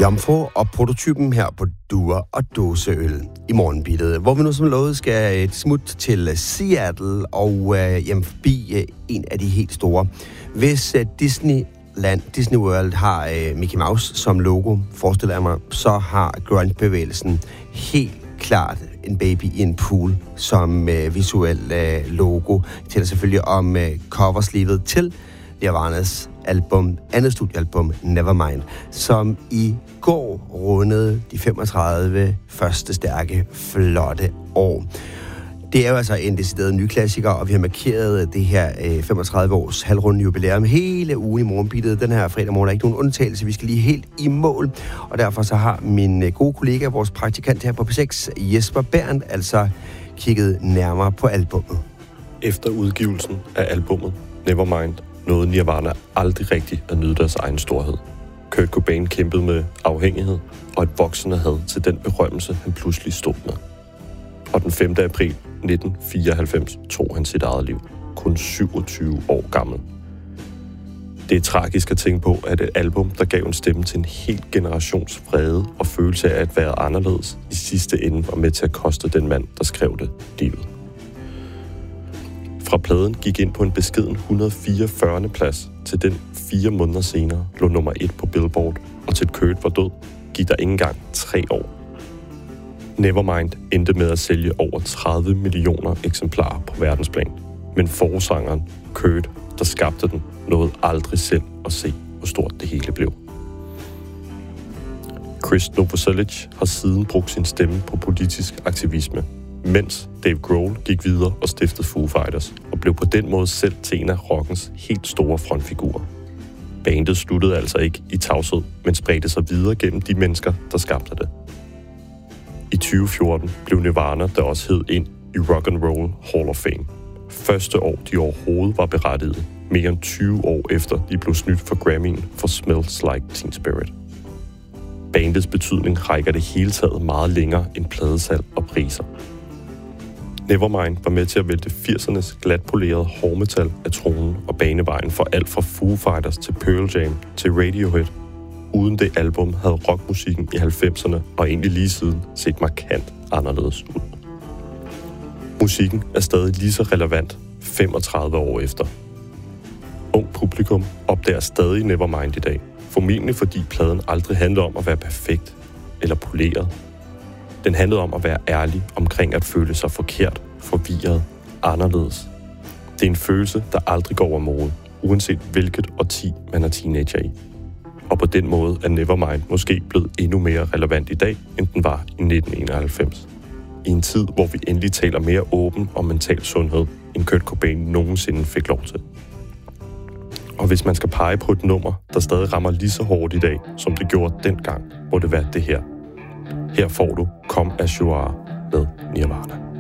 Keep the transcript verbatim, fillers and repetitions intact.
Jomfru og prototypen her på Duer og Dåseøl i morgenbittet, hvor vi nu som lovet skal et smut til Seattle og øh, hjem forbi øh, en af de helt store. Hvis øh, Disneyland, Disney World har øh, Mickey Mouse som logo, forestiller jeg mig, så har grunge-bevægelsen helt klart en baby i en pool som øh, visuel øh, logo. Det tæller selvfølgelig om øh, coverslivet til Nirvanas album, andet studiealbum, Nevermind, som i går rundede de femogtredive første stærke, flotte år. Det er jo altså en decideret ny klassiker, og vi har markeret det her øh, femogtredive års halvrunde jubilæum hele ugen i morgenbittet. Den her fredag morgen er ikke nogen undtagelse. Vi skal lige helt i mål, og derfor så har min øh, gode kollega, vores praktikant her på P seks, Jesper Berndt, altså kigget nærmere på albummet. Efter udgivelsen af albummet Nevermind nåede Nirvana aldrig rigtigt at nyde deres egen storhed. Kurt Cobain kæmpede med afhængighed og et voksende had til den berømmelse, han pludselig stod med. Og den femte april nitten fireoghalvfems tog han sit eget liv, kun syvogtyve år gammel. Det er tragisk at tænke på, at et album, der gav en stemme til en hel generations vrede og følelse af at være anderledes, i sidste ende var med til at koste den mand, der skrev det, livet. Fra pladen gik ind på en beskeden et hundrede og fireogfyrre plads, til den fire måneder senere lå nummer et på Billboard, og til Kurt var død, gik der ikke engang tre år. Nevermind endte med at sælge over tredive millioner eksemplarer på verdensplan, men forsangeren Kurt, der skabte den, nåede aldrig selv at se, hvor stort det hele blev. Chris Novoselic har siden brugt sin stemme på politisk aktivisme, mens Dave Grohl gik videre og stiftede Foo Fighters, og blev på den måde selv til en af rockens helt store frontfigurer. Bandet sluttede altså ikke i tavshed, men spredte sig videre gennem de mennesker, der skabte det. I tyve fjorten blev Nirvana der også hed ind i Rock and Roll Hall of Fame. Første år, de overhovedet var berettiget, mere end tyve år efter de blev snydt for Grammy'en for Smells Like Teen Spirit. Bandets betydning rækker det hele taget meget længere end pladesalg og priser. Nevermind var med til at vælte firsernes glatpolerede hårdmetal af tronen og banevejen for alt fra Foo Fighters til Pearl Jam til Radiohead. Uden det album havde rockmusikken i halvfemserne og egentlig lige siden set markant anderledes ud. Musikken er stadig lige så relevant femogtredive år efter. Ung publikum opdager stadig Nevermind i dag, formentlig fordi pladen aldrig handler om at være perfekt eller poleret. Den handlede om at være ærlig omkring at føle sig forkert, forvirret, anderledes. Det er en følelse, der aldrig går over mode, uanset hvilket årti man er teenager i. Og på den måde er Nevermind måske blevet endnu mere relevant i dag, end den var i nitten enoghalvfems. I en tid, hvor vi endelig taler mere åben om mental sundhed, end Kurt Cobain nogensinde fik lov til. Og hvis man skal pege på et nummer, der stadig rammer lige så hårdt i dag, som det gjorde dengang, må det være det her. Her får du Come As You Are med Nirvana.